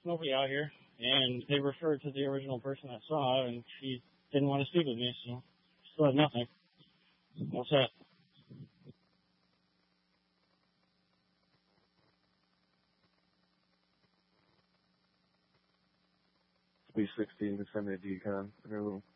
nobody out here. And they referred to the original person that saw, and she didn't want to speak with me, so still have nothing. What's that? B16 to send me a decon in her little